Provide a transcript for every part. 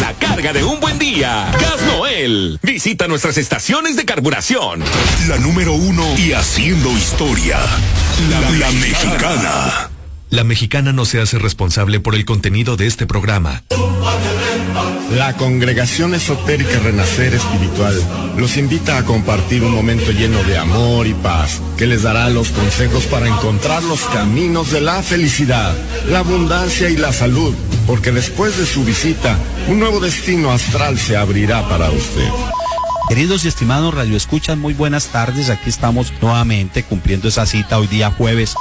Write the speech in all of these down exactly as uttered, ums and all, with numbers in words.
la carga de un buen día. Gas Noel. Visita nuestras estaciones de carburación. La número uno y haciendo historia. La, la, la Mexicana. La Mexicana no se hace responsable por el contenido de este programa. La Congregación Esotérica Renacer Espiritual los invita a compartir un momento lleno de amor y paz, que les dará los consejos para encontrar los caminos de la felicidad, la abundancia y la salud, porque después de su visita, un nuevo destino astral se abrirá para usted. Queridos y estimados radioescuchas, muy buenas tardes. Aquí estamos nuevamente cumpliendo esa cita hoy día jueves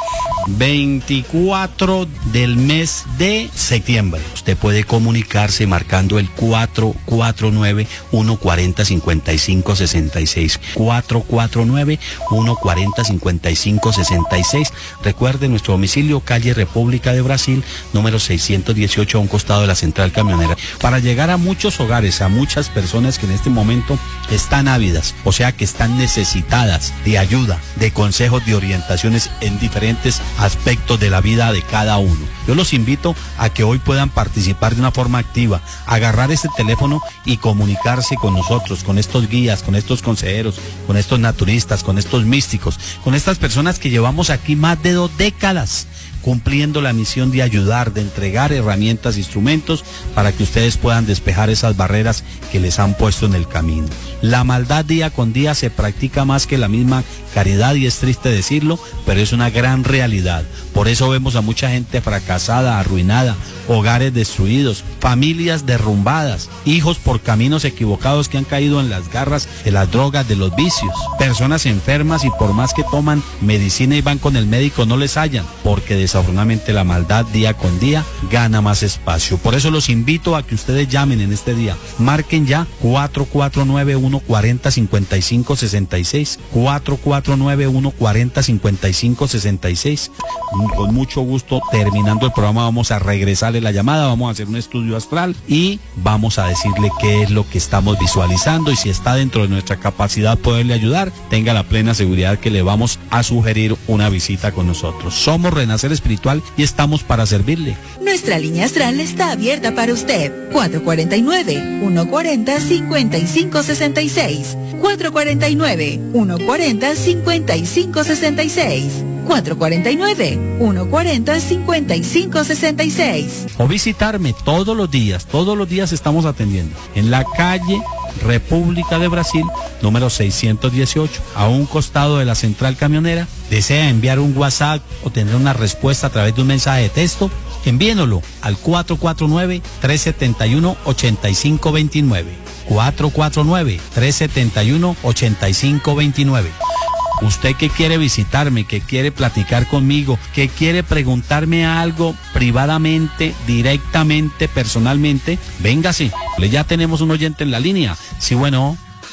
veinticuatro del mes de septiembre. Usted puede comunicarse marcando el cuatro cuatro nueve, uno cuatro cero, cinco cinco seis seis. cuatro cuatro nueve, uno cuatro cero, cinco cinco seis seis. Recuerde nuestro domicilio, calle República de Brasil, número seiscientos dieciocho, a un costado de la central camionera. Para llegar a muchos hogares, a muchas personas que en este momento están ávidas, o sea que están necesitadas de ayuda, de consejos, de orientaciones en diferentes aspectos de la vida de cada uno. Yo los invito a que hoy puedan participar de una forma activa, agarrar este teléfono y comunicarse con nosotros, con estos guías, con estos consejeros, con estos naturistas, con estos místicos, con estas personas que llevamos aquí más de dos décadas cumpliendo la misión de ayudar, de entregar herramientas, instrumentos para que ustedes puedan despejar esas barreras que les han puesto en el camino. La maldad día con día se practica más que la misma caridad, y es triste decirlo, pero es una gran realidad. Por eso vemos a mucha gente fracasada, arruinada, hogares destruidos, familias derrumbadas, hijos por caminos equivocados que han caído en las garras de las drogas, de los vicios, personas enfermas y por más que toman medicina y van con el médico no les hallan, porque desafortunadamente la maldad día con día gana más espacio. Por eso los invito a que ustedes llamen en este día, marquen ya cuatro cuatro nueve, uno cuatro cero, cinco cinco seis seis, cuatro cuatro nueve, uno cuatro cero, cinco cinco seis seis. Con mucho gusto, terminando el programa vamos a regresarle la llamada, vamos a hacer un estudio astral y vamos a decirle qué es lo que estamos visualizando, y si está dentro de nuestra capacidad poderle ayudar, tenga la plena seguridad que le vamos a sugerir una visita con nosotros. Somos Renacer Espiritual y estamos para servirle. Nuestra línea astral está abierta para usted. cuatro cuatro nueve, uno cuatro cero, cinco cinco seis seis. cuatro cuatro nueve, uno cuatro cero, cinco cinco seis seis. cuatro cuatro nueve, uno cuatro cero, cinco cinco seis seis. O visitarme todos los días, todos los días estamos atendiendo en la calle República de Brasil, número seiscientos dieciocho, a un costado de la central camionera. Desea enviar un WhatsApp o tener una respuesta a través de un mensaje de texto, envíenlo al cuatro cuatro nueve, tres siete uno, ocho cinco dos nueve. cuatro cuatro nueve, tres siete uno, ocho cinco dos nueve. Usted que quiere visitarme, que quiere platicar conmigo, que quiere preguntarme algo privadamente, directamente, personalmente, véngase. Ya tenemos un oyente en la línea. Sí, bueno.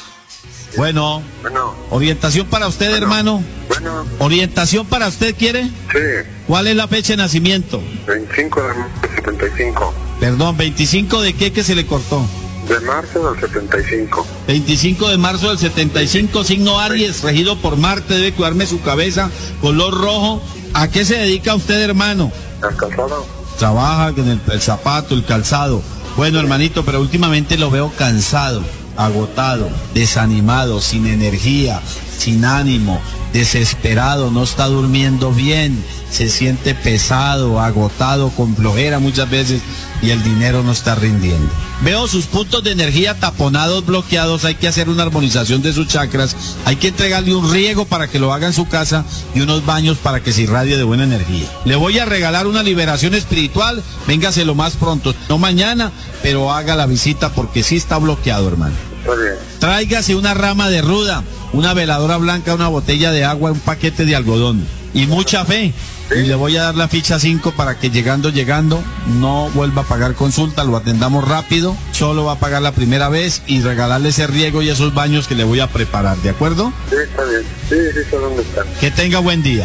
Bueno. Bueno. Orientación para usted, bueno, hermano. Bueno. Orientación para usted, ¿quiere? Sí. ¿Cuál es la fecha de nacimiento? veinticinco de marzo del setenta y cinco. Perdón, ¿veinticinco de qué que se le cortó? De marzo del setenta y cinco. veinticinco de marzo del setenta y cinco, signo Aries, regido por Marte, debe cuidarme su cabeza, color rojo. ¿A qué se dedica usted, hermano? Al calzado. Trabaja con el, el zapato, el calzado. Bueno, hermanito, pero últimamente lo veo cansado, agotado, desanimado, sin energía, sin ánimo, desesperado, no está durmiendo bien, se siente pesado, agotado, con flojera muchas veces, y el dinero no está rindiendo. Veo sus puntos de energía taponados, bloqueados. Hay que hacer una armonización de sus chakras, hay que entregarle un riego para que lo haga en su casa y unos baños para que se irradie de buena energía. Le voy a regalar una liberación espiritual, véngase lo más pronto, no mañana, pero haga la visita porque sí está bloqueado, hermano. Muy bien. Tráigase una rama de ruda, una veladora blanca, una botella de agua, un paquete de algodón y mucha fe. Y le voy a dar la ficha cinco para que llegando, llegando, no vuelva a pagar consulta, lo atendamos rápido, solo va a pagar la primera vez y regalarle ese riego y esos baños que le voy a preparar, ¿de acuerdo? Sí, está bien. Sí, sí, sé dónde están. Que tenga buen día.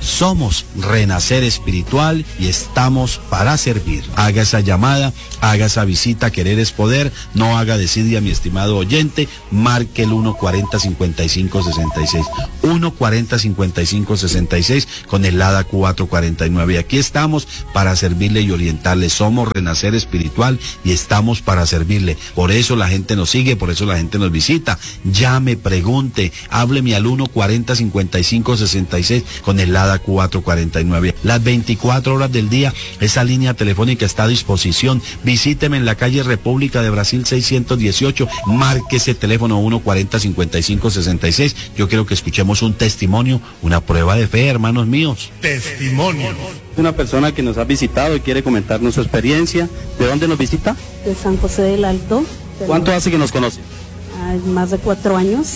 Somos Renacer Espiritual y estamos para servir. Haga esa llamada, haga esa visita, querer es poder, no haga desidia, mi estimado oyente, marque el uno cuarenta, cincuenta y cinco, sesenta y seis, uno cuarenta, cincuenta y cinco, sesenta y seis con el LADA cuatro cuarenta y nueve. Y aquí estamos para servirle y orientarle. Somos Renacer Espiritual y estamos para servirle. Por eso la gente nos sigue, por eso la gente nos visita. Llame, pregunte, hábleme al uno cuarenta, cincuenta y cinco, sesenta y seis con el LADA cuatro cuarenta y nueve. Las veinticuatro horas del día, esa línea telefónica está a disposición. Visíteme en la calle República de Brasil seiscientos dieciocho. Marque ese teléfono uno cuarenta, cincuenta y cinco, sesenta y seis. Yo quiero que escuchemos un testimonio, una prueba de fe, hermanos míos. Testimonio. Una persona que nos ha visitado y quiere comentarnos su experiencia. ¿De dónde nos visita? De San José del Alto. ¿Cuánto hace que nos conoce? Hay más de cuatro años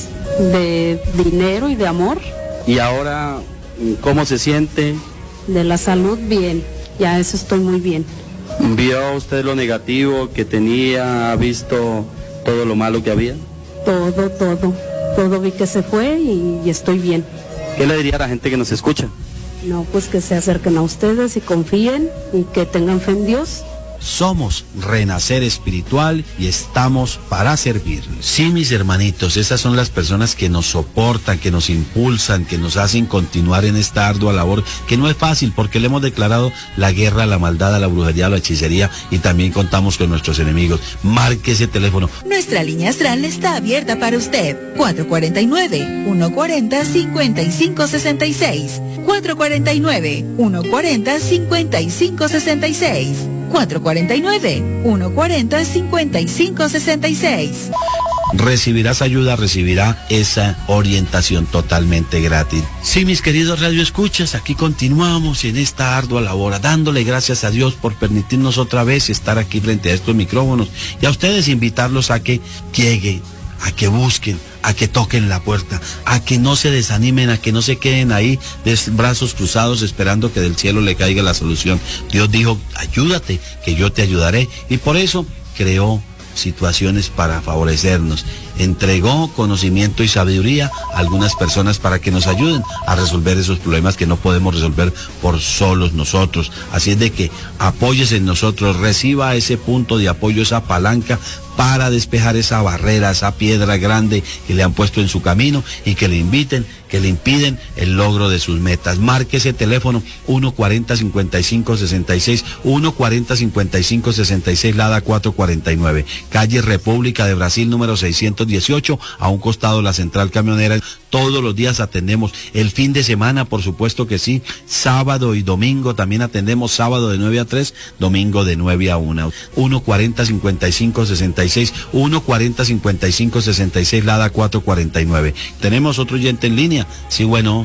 de dinero y de amor. Y ahora, ¿cómo se siente? De la salud, bien. Ya eso estoy muy bien. ¿Vio usted lo negativo que tenía? ¿Ha visto todo lo malo que había? Todo, todo. Todo vi que se fue y, y estoy bien. ¿Qué le diría a la gente que nos escucha? No, pues que se acerquen a ustedes y confíen y que tengan fe en Dios. Somos Renacer Espiritual y estamos para servir. Sí, mis hermanitos, esas son las personas que nos soportan, que nos impulsan, que nos hacen continuar en esta ardua labor, que no es fácil porque le hemos declarado la guerra a la maldad, a la brujería, a la hechicería y también contamos con nuestros enemigos. Marque ese teléfono. Nuestra línea astral está abierta para usted. cuatro cuarenta y nueve, uno cuarenta, cincuenta y cinco sesenta y seis. cuatro cuarenta y nueve, uno cuarenta, cincuenta y cinco sesenta y seis. cuatro cuarenta y nueve, uno cuarenta, cincuenta y cinco sesenta y seis. Recibirás ayuda, recibirá esa orientación totalmente gratis. Sí, mis queridos radioescuchas, aquí continuamos en esta ardua labor, dándole gracias a Dios por permitirnos otra vez estar aquí frente a estos micrófonos y a ustedes invitarlos a que lleguen, a que busquen, a que toquen la puerta, a que no se desanimen, a que no se queden ahí de brazos cruzados esperando que del cielo le caiga la solución. Dios dijo, ayúdate, que yo te ayudaré, y por eso creó situaciones para favorecernos. Entregó conocimiento y sabiduría a algunas personas para que nos ayuden a resolver esos problemas que no podemos resolver por solos nosotros. Así es de que apóyese en nosotros, reciba ese punto de apoyo, esa palanca para despejar esa barrera, esa piedra grande que le han puesto en su camino y que le inviten, que le impiden el logro de sus metas. Marque ese teléfono uno cuarenta, cincuenta y cinco sesenta y seis, uno cuarenta, cincuenta y cinco sesenta y seis, LADA cuatro cuarenta y nueve, calle República de Brasil número seiscientos dieciocho, a un costado de la central camionera. Todos los días atendemos, el fin de semana por supuesto que sí, sábado y domingo también atendemos, sábado de nueve a tres, domingo de nueve a una. uno cuarenta, cincuenta y cinco sesenta y seis, uno cuarenta, cincuenta y cinco sesenta y seis, LADA cuatro cuarenta y nueve. Tenemos otro oyente en línea. Sí, bueno.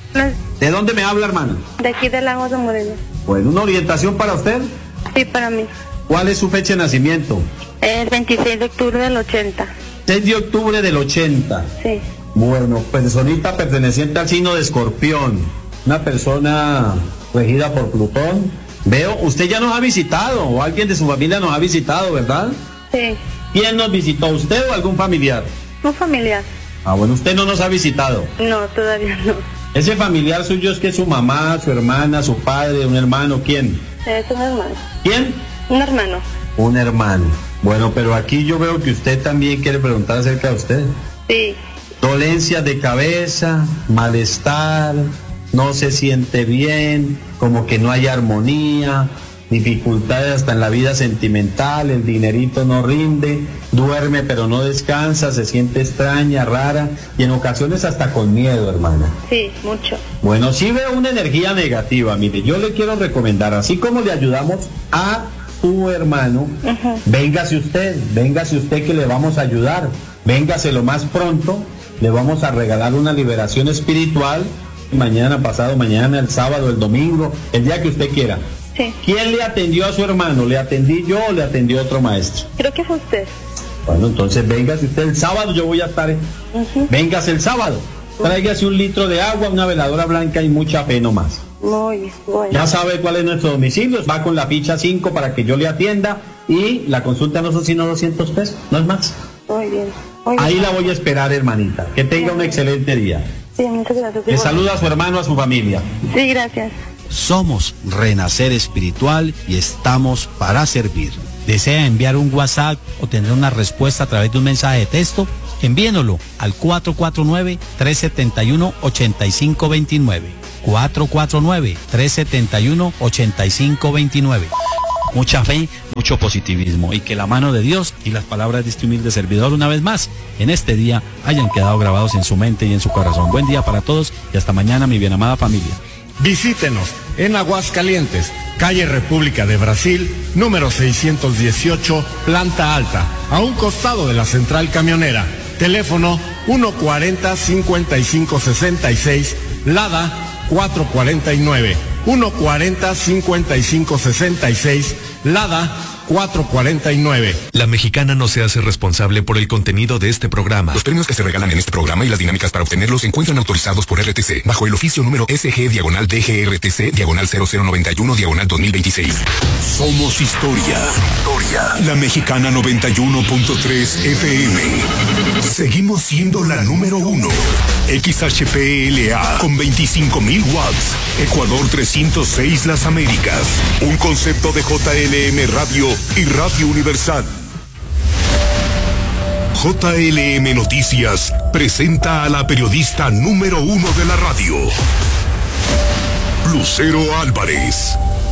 ¿De dónde me habla, hermano? De aquí de Lagos de Moreno. Bueno, ¿una orientación para usted? Sí, para mí. ¿Cuál es su fecha de nacimiento? El veintiséis de octubre del ochenta. seis de octubre del ochenta. Sí. Bueno, personita perteneciente al signo de Escorpión. Una persona regida por Plutón. Veo, usted ya nos ha visitado, o alguien de su familia nos ha visitado, ¿verdad? Sí. ¿Quién nos visitó, usted o algún familiar? Un familiar. Ah, bueno, usted no nos ha visitado. No, todavía no. ¿Ese familiar suyo es que su mamá, su hermana, su padre, un hermano, quién? Es un hermano. ¿Quién? Un hermano. Un hermano. Bueno, pero aquí yo veo que usted también quiere preguntar acerca de usted. Sí. Dolencias de cabeza, malestar, no se siente bien, como que no hay armonía, dificultades hasta en la vida sentimental, el dinerito no rinde, duerme pero no descansa, se siente extraña, rara y en ocasiones hasta con miedo, hermana. Sí, mucho. Bueno, sí veo una energía negativa, mire, yo le quiero recomendar, así como le ayudamos a su hermano, uh-huh. véngase usted, véngase usted que le vamos a ayudar, véngase lo más pronto, le vamos a regalar una liberación espiritual, mañana, pasado mañana, el sábado, el domingo, el día que usted quiera. Sí. ¿Quién le atendió a su hermano? ¿Le atendí yo o le atendió otro maestro? Creo que fue usted. Bueno, entonces véngase usted el sábado, yo voy a estar, uh-huh. véngase el sábado, tráigase un litro de agua, una veladora blanca y mucha fe nomás. Muy bien, bueno. Ya sabe cuál es nuestro domicilio, va con la ficha cinco para que yo le atienda y la consulta no son sino doscientos pesos, no es más. Muy bien. Muy bien. Ahí la voy a esperar, hermanita. Que tenga un excelente día. Sí, muchas gracias. Le saluda a su hermano, a su familia. Sí, gracias. Somos Renacer Espiritual y estamos para servir. ¿Desea enviar un WhatsApp o tener una respuesta a través de un mensaje de texto? Envíenoslo al cuatro cuatro nueve, tres siete uno, ocho cinco dos nueve. cuatro cuatro nueve, tres siete uno, ocho cinco dos nueve. Mucha fe, mucho positivismo y que la mano de Dios y las palabras de este humilde servidor una vez más en este día hayan quedado grabados en su mente y en su corazón. Buen día para todos y hasta mañana, mi bien amada familia. Visítenos en Aguascalientes, calle República de Brasil, número seiscientos dieciocho, planta alta, a un costado de la central camionera. Teléfono uno cuarenta, cincuenta y cinco sesenta y seis, Lada cuatro cuarenta y nueve. uno cuarenta, cincuenta y cinco sesenta y seis, Lada cuatro cuarenta y nueve. La Mexicana no se hace responsable por el contenido de este programa. Los premios que se regalan en este programa y las dinámicas para obtenerlos se encuentran autorizados por R T C bajo el oficio número S G diagonal D G R T C diagonal cero cero noventa y uno diagonal dos mil veintiséis. Somos historia. Historia. La Mexicana noventa y uno punto tres F M. Seguimos siendo la número uno. X H P L A con veinticinco mil watts. Ecuador trescientos seis Las Américas. Un concepto de J L M Radio y Radio Universal. J L M Noticias presenta a la periodista número uno de la radio, Lucero Álvarez.